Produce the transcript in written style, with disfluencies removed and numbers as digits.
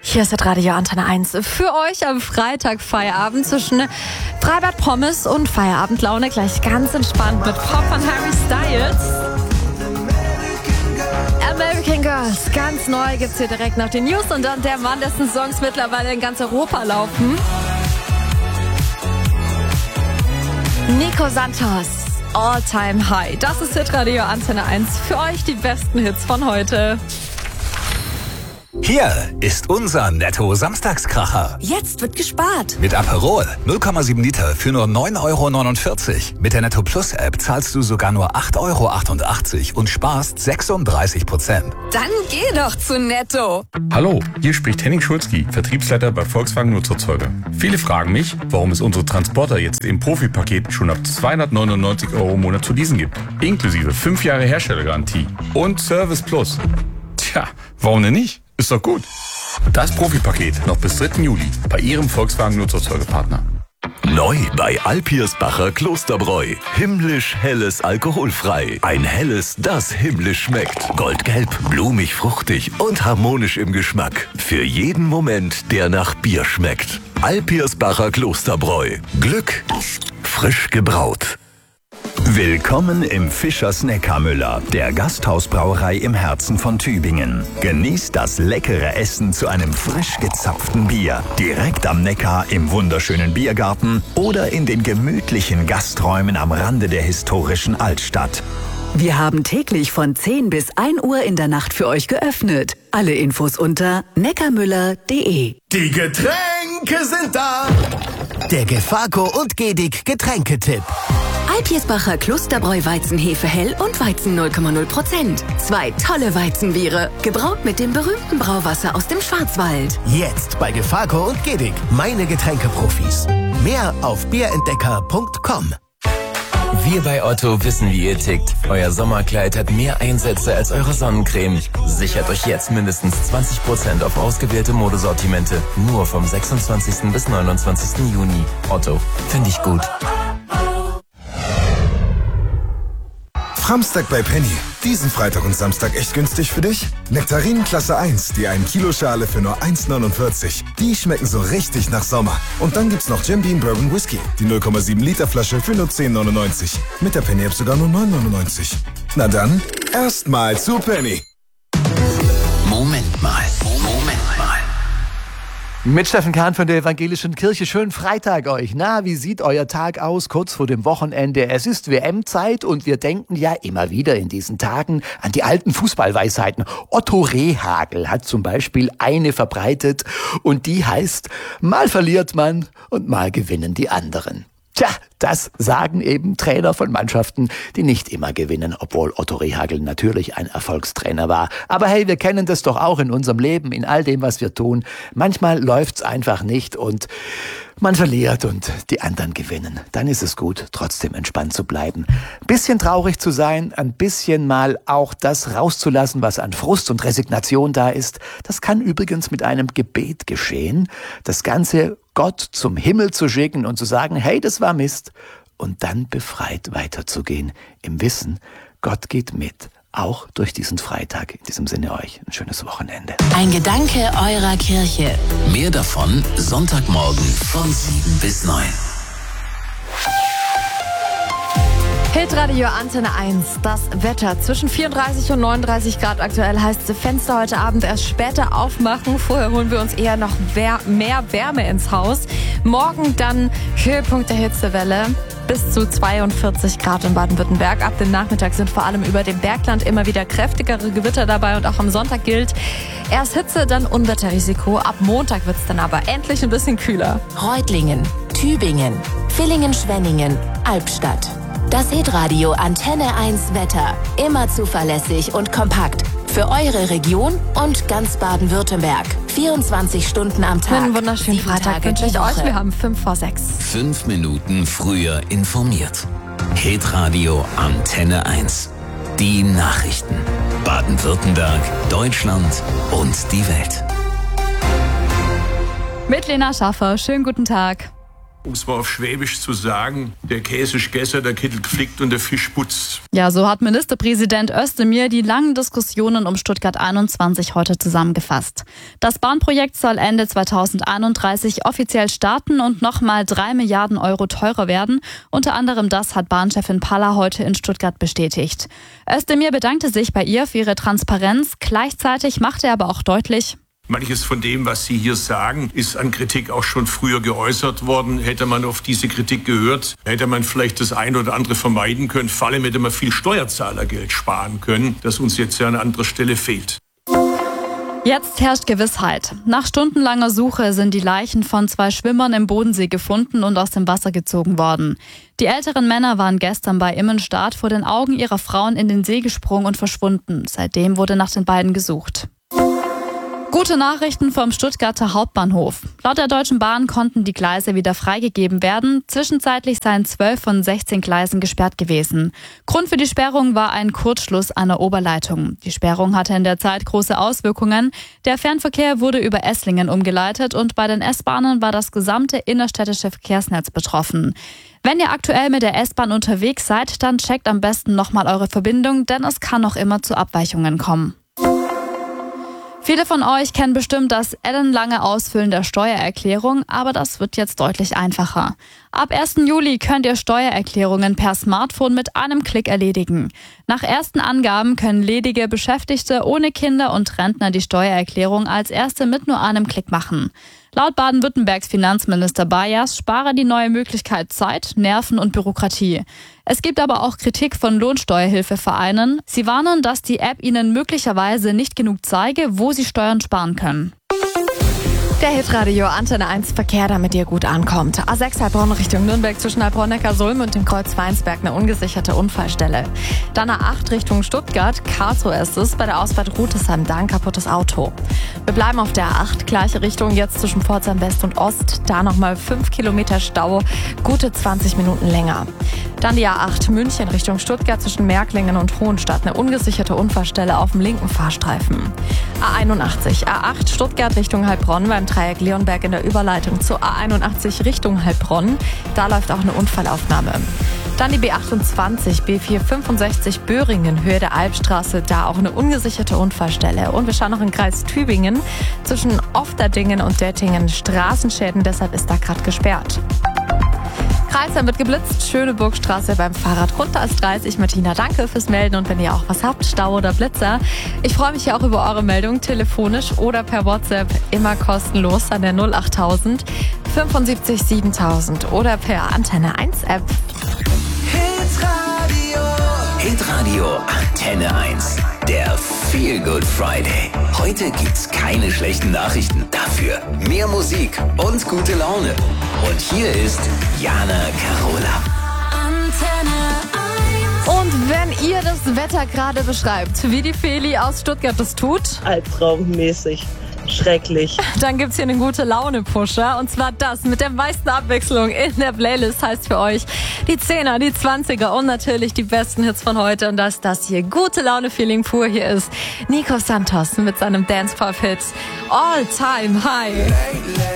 Hier ist das Radio Antenne 1. Für euch am Freitag Feierabend zwischen Freibad Pommes und Feierabendlaune. Gleich ganz entspannt mit Pop von Harry Styles. American Girls, ganz neu gibt's hier direkt nach den News. Und dann der Mann, dessen Songs mittlerweile in ganz Europa laufen. Nico Santos, All Time High. Das ist Hitradio Antenne 1. Für euch die besten Hits von heute. Hier ist unser Netto-Samstagskracher. Jetzt wird gespart. Mit Aperol 0,7 Liter für nur 9,49 €. Mit der Netto Plus App zahlst du sogar nur 8,88 € und sparst 36%. Dann geh doch zu Netto. Hallo, hier spricht Henning Schulzki, Vertriebsleiter bei Volkswagen Nutzerzeuger. Viele fragen mich, warum es unsere Transporter jetzt im Profipaket schon ab 299 € im Monat zu leasen gibt. Inklusive 5 Jahre Herstellergarantie und Service Plus. Tja, warum denn nicht? Ist doch gut. Das Profipaket noch bis 3. Juli bei Ihrem Volkswagen Nutzerzeugerpartner. Neu bei Alpirsbacher Klosterbräu. Himmlisch helles alkoholfrei. Ein helles, das himmlisch schmeckt. Goldgelb, blumig, fruchtig und harmonisch im Geschmack. Für jeden Moment, der nach Bier schmeckt. Alpirsbacher Klosterbräu. Glück frisch gebraut. Willkommen im Fischers Neckarmüller, der Gasthausbrauerei im Herzen von Tübingen. Genießt das leckere Essen zu einem frisch gezapften Bier. Direkt am Neckar im wunderschönen Biergarten oder in den gemütlichen Gasträumen am Rande der historischen Altstadt. Wir haben täglich von 10 bis 1 Uhr in der Nacht für euch geöffnet. Alle Infos unter neckarmüller.de. Die Getränke sind da! Der Gefako und Gedig Getränketipp. Alpirsbacher Klosterbräu Weizenhefe hell und Weizen 0,0%. 2 tolle Weizenbiere, gebraut mit dem berühmten Brauwasser aus dem Schwarzwald. Jetzt bei Gefako und Gedig, meine Getränkeprofis. Mehr auf bierentdecker.com. Wir bei Otto wissen, wie ihr tickt. Euer Sommerkleid hat mehr Einsätze als eure Sonnencreme. Sichert euch jetzt mindestens 20% auf ausgewählte Modesortimente. Nur vom 26. bis 29. Juni. Otto, finde ich gut. Samstag bei Penny. Diesen Freitag und Samstag echt günstig für dich? Nektarinen Klasse 1, die 1 Kilo Schale für nur 1,49. Die schmecken so richtig nach Sommer. Und dann gibt's noch Jim Beam Bourbon Whisky, die 0,7 Liter Flasche für nur 10,99. Mit der Penny App sogar nur 9,99. Na dann, erstmal zu Penny. Moment mal. Mit Steffen Kahn von der Evangelischen Kirche. Schönen Freitag euch. Na, wie sieht euer Tag aus kurz vor dem Wochenende? Es ist WM-Zeit und wir denken ja immer wieder in diesen Tagen an die alten Fußballweisheiten. Otto Rehhagel hat zum Beispiel eine verbreitet und die heißt: Mal verliert man und mal gewinnen die anderen. Tja, das sagen eben Trainer von Mannschaften, die nicht immer gewinnen, obwohl Otto Rehhagel natürlich ein Erfolgstrainer war. Aber hey, wir kennen das doch auch in unserem Leben, in all dem, was wir tun. Manchmal läuft's einfach nicht und man verliert und die anderen gewinnen. Dann ist es gut, trotzdem entspannt zu bleiben. Ein bisschen traurig zu sein, ein bisschen mal auch das rauszulassen, was an Frust und Resignation da ist. Das kann übrigens mit einem Gebet geschehen. Das Ganze Gott zum Himmel zu schicken und zu sagen, hey, das war Mist. Und dann befreit weiterzugehen im Wissen, Gott geht mit. Auch durch diesen Freitag. In diesem Sinne euch ein schönes Wochenende. Ein Gedanke eurer Kirche. Mehr davon Sonntagmorgen von 7 bis 9. Hitradio Antenne 1, das Wetter. Zwischen 34 und 39 Grad aktuell heißt Fenster heute Abend erst später aufmachen. Vorher holen wir uns eher noch mehr Wärme ins Haus. Morgen dann Höhepunkt der Hitzewelle. Bis zu 42 Grad in Baden-Württemberg. Ab dem Nachmittag sind vor allem über dem Bergland immer wieder kräftigere Gewitter dabei und auch am Sonntag gilt erst Hitze, dann Unwetterrisiko. Ab Montag wird's dann aber endlich ein bisschen kühler. Reutlingen, Tübingen, Villingen-Schwenningen, Albstadt. Das Hitradio Antenne 1 Wetter. Immer zuverlässig und kompakt. Für eure Region und ganz Baden-Württemberg. 24 Stunden am Tag. Einen wunderschönen Freitag wünsche ich euch. Wir haben 5 vor 6. 5 Minuten früher informiert. Hitradio Antenne 1. Die Nachrichten. Baden-Württemberg, Deutschland und die Welt. Mit Lena Schaffer. Schönen guten Tag. Um es mal auf Schwäbisch zu sagen, der Käse ist gegessen, der Kittel geflickt und der Fisch putzt. Ja, so hat Ministerpräsident Özdemir die langen Diskussionen um Stuttgart 21 heute zusammengefasst. Das Bahnprojekt soll Ende 2031 offiziell starten und nochmal 3 Milliarden Euro teurer werden. Unter anderem das hat Bahnchefin Palla heute in Stuttgart bestätigt. Özdemir bedankte sich bei ihr für ihre Transparenz. Gleichzeitig machte er aber auch deutlich: Manches von dem, was Sie hier sagen, ist an Kritik auch schon früher geäußert worden. Hätte man auf diese Kritik gehört, hätte man vielleicht das eine oder andere vermeiden können. Vor allem hätte man viel Steuerzahlergeld sparen können, das uns jetzt ja an anderer Stelle fehlt. Jetzt herrscht Gewissheit. Nach stundenlanger Suche sind die Leichen von 2 Schwimmern im Bodensee gefunden und aus dem Wasser gezogen worden. Die älteren Männer waren gestern bei Immenstadt vor den Augen ihrer Frauen in den See gesprungen und verschwunden. Seitdem wurde nach den beiden gesucht. Gute Nachrichten vom Stuttgarter Hauptbahnhof. Laut der Deutschen Bahn konnten die Gleise wieder freigegeben werden. Zwischenzeitlich seien 12 von 16 Gleisen gesperrt gewesen. Grund für die Sperrung war ein Kurzschluss einer Oberleitung. Die Sperrung hatte in der Zeit große Auswirkungen. Der Fernverkehr wurde über Esslingen umgeleitet und bei den S-Bahnen war das gesamte innerstädtische Verkehrsnetz betroffen. Wenn ihr aktuell mit der S-Bahn unterwegs seid, dann checkt am besten nochmal eure Verbindung, denn es kann noch immer zu Abweichungen kommen. Viele von euch kennen bestimmt das ellenlange Ausfüllen der Steuererklärung, aber das wird jetzt deutlich einfacher. Ab 1. Juli könnt ihr Steuererklärungen per Smartphone mit einem Klick erledigen. Nach ersten Angaben können ledige Beschäftigte ohne Kinder und Rentner die Steuererklärung als erste mit nur einem Klick machen. Laut Baden-Württembergs Finanzminister Bayers spare die neue Möglichkeit Zeit, Nerven und Bürokratie. Es gibt aber auch Kritik von Lohnsteuerhilfevereinen. Sie warnen, dass die App ihnen möglicherweise nicht genug zeige, wo sie Steuern sparen können. Der Hitradio Antenne 1 Verkehr, damit ihr gut ankommt. A6 Heilbronn Richtung Nürnberg zwischen Heilbronn-Neckarsulm und dem Kreuz Weinsberg eine ungesicherte Unfallstelle. Dann A8 Richtung Stuttgart, Karlsruhe ist es, bei der Ausfahrt Rutesheim, da ein kaputtes Auto. Wir bleiben auf der A8, gleiche Richtung, jetzt zwischen Pforzheim West und Ost, da nochmal 5 Kilometer Stau, gute 20 Minuten länger. Dann die A8 München Richtung Stuttgart zwischen Märklingen und Hohenstadt, eine ungesicherte Unfallstelle auf dem linken Fahrstreifen. A81, A8 Stuttgart Richtung Heilbronn beim Dreieck Leonberg in der Überleitung zur A81 Richtung Heilbronn. Da läuft auch eine Unfallaufnahme. Dann die B28, B465 Böhringen, Höhe der Albstraße, da auch eine ungesicherte Unfallstelle. Und wir schauen noch im Kreis Tübingen zwischen Ofterdingen und Dettingen, Straßenschäden, deshalb ist da gerade gesperrt. Kreisheim wird geblitzt, Schöneburgstraße beim Fahrrad runter als 30. Martina, danke fürs Melden und wenn ihr auch was habt, Stau oder Blitzer. Ich freue mich ja auch über eure Meldung, telefonisch oder per WhatsApp, immer kostenlos an der 08000 75 7000 oder per Antenne 1 App. Hitradio Antenne 1, der Feel Good Friday. Heute gibt's keine schlechten Nachrichten, dafür mehr Musik und gute Laune. Und hier ist Jana Carola. Antenne 1. Und wenn ihr das Wetter gerade beschreibt, wie die Feli aus Stuttgart das tut, albtraummäßig. Schrecklich. Dann gibt's hier einen gute Laune-Pusher. Und zwar das mit der meisten Abwechslung in der Playlist heißt für euch die 10er, die 20er und natürlich die besten Hits von heute. Und dass das hier gute Laune-Feeling pur hier ist. Nico Santos mit seinem Dance-Pop-Hit All Time High.